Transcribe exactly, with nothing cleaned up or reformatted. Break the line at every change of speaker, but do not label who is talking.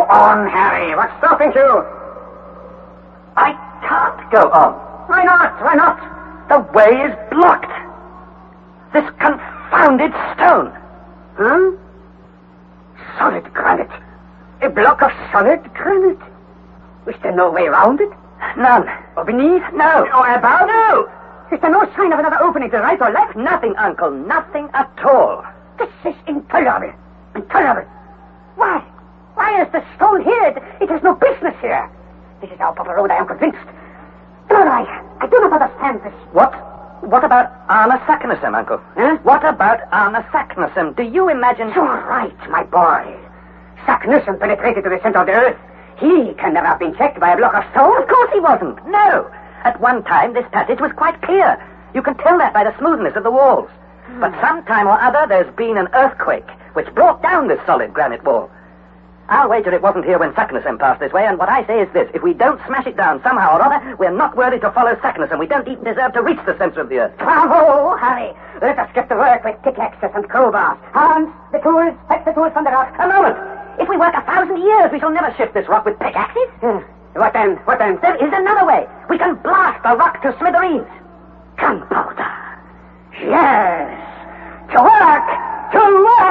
on, Harry. What's stopping you?
I can't go on.
Why not? Why not?
The way is blocked. This confounded stone.
Huh? Solid granite. A block of solid granite. Is there no way around it?
None.
Or beneath?
No.
Or above?
No.
Is there no sign of another opening to the right or left?
Nothing, Uncle. Nothing at all.
This is intolerable. Intolerable. Why? Why is the stone here? It, it has no business here. This is our proper road, I am convinced. No, no, I, I do not understand this.
What? What about Arne Saknussemm, Uncle?
Huh?
What about Arne Saknussemm? Do you imagine...
You're right, my boy. Saknussemm penetrated to the center of the earth. He can never have been checked by a block of stone.
Of course he wasn't. No. At one time, this passage was quite clear. You can tell that by the smoothness of the walls. Hmm. But sometime or other, there's been an earthquake which brought down this solid granite wall. I'll wager it wasn't here when Saknussemm passed this way, and what I say is this. If we don't smash it down somehow or other, we're not worthy to follow Saknussemm. We don't even deserve to reach the center of the earth.
Bravo, Harry. Let us get to work with pickaxes and crowbars. Hans, the tools, fetch the tools from the rock.
A moment. If we work a thousand years, we shall never shift this rock with pickaxes.
Hmm. What then? What then?
There is another way. We can blast the rock to smithereens.
Gunpowder. Yes. To work! To work!